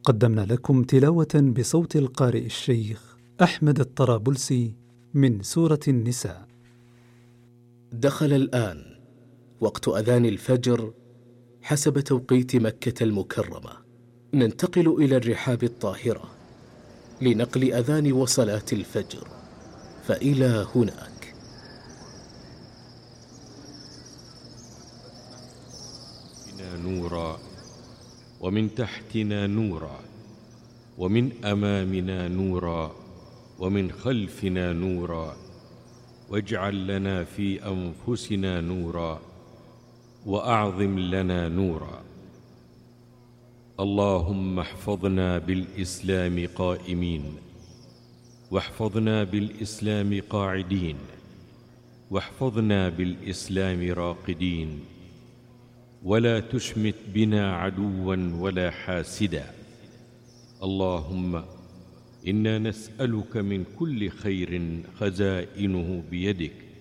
قدمنا لكم تلاوة بصوت القارئ الشيخ أحمد الطرابلسي من سورة النساء. دخل الآن وقت أذان الفجر حسب توقيت مكة المكرمة. ننتقل إلى الرحاب الطاهرة لنقل أذان وصلاة الفجر، فإلى هناك. نورا ومن تحتنا نورا ومن أمامنا نورا ومن خلفنا نورا واجعل لنا في أنفسنا نورا وأعظم لنا نورا. اللهم احفظنا بالإسلام قائمين، واحفظنا بالإسلام قاعدين، واحفظنا بالإسلام راقدين، ولا تشمت بنا عدوا ولا حاسدا. اللهم إنا نسألك من كل خير خزائنه بيدك،